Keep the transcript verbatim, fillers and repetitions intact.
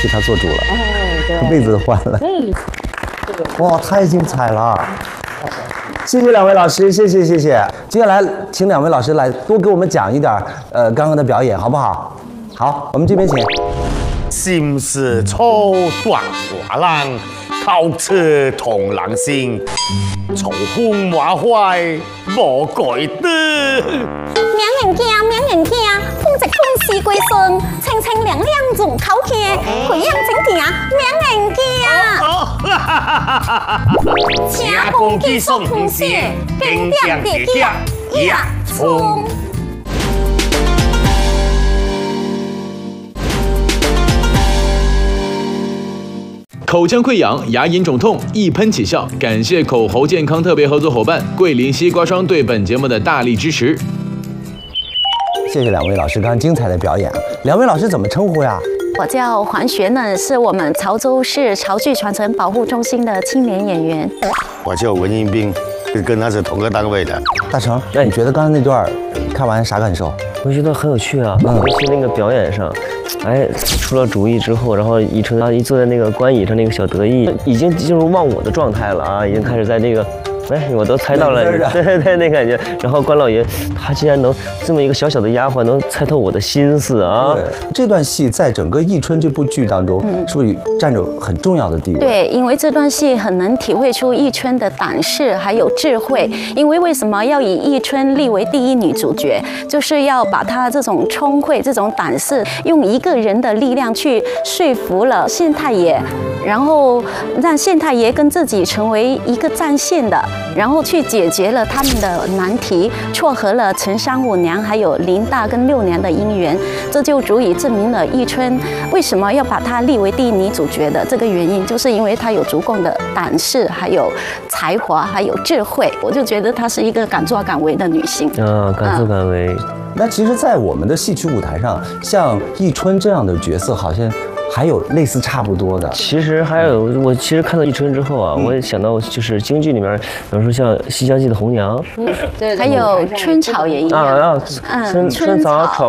替他做主了， 哎，对， 被子都换了。 嗯， 哇，太精彩了！谢谢两位老师，谢谢谢谢。接下来请两位老师来多给我们讲一点呃刚刚的表演，好不好？好，我们这边请。 心事草短华浪，口齿同人心，愁风话坏无改得。 名人家，名人家，风直风事归顺，清清凉凉入口气，培养整体啊，名人家。 请公鸡送红线，经典地铁一冲。 口腔溃疡、牙龈肿痛一喷起效，感谢口喉健康特别合作伙伴桂林西瓜霜对本节目的大力支持。 谢谢两位老师刚刚精彩的表演。两位老师怎么称呼呀？ 我叫黄学嫩，是我们潮州市潮剧传承保护中心的青年演员。 我叫文英斌，跟他是同个单位的。 大成，那你觉得刚才那段看完啥感受？ 我觉得很有趣啊，尤其那个表演上。哎，出了主意之后，然后以晨啊一坐在那个观椅上，那个小得意已经进入忘我的状态了啊，已经开始在这个，哎，我都猜到了，对对对，那感觉。然后关老爷他竟然能这么一个小小的丫鬟能猜透我的心思啊！ 这段戏在整个《忆春》这部剧当中，嗯、是不是占着很重要的地位？ 对，因为这段戏很能体会出忆春的胆识还有智慧。因为为什么要以忆春立为第一女主角，就是要把她这种聪慧、这种胆识，用一个人的力量去说服了县太爷，然后让县太爷跟自己成为一个战线的。然后去解决了他们的难题，撮合了陈三五娘还有林大跟六娘的姻缘，这就足以证明了忆春为什么要把她立为第一女主角的这个原因，就是因为她有足够的胆识，还有才华，还有智慧。我就觉得她是一个敢作敢为的女性啊，敢作敢为。 那其实，在我们的戏曲舞台上，像忆春这样的角色，好像还有类似差不多的。 其实还有，我其实看到忆春之后啊，嗯、我也想到就是京剧里面，比如说像《西厢记》的红娘， 嗯，对，还有春草也一样啊啊，春春草炒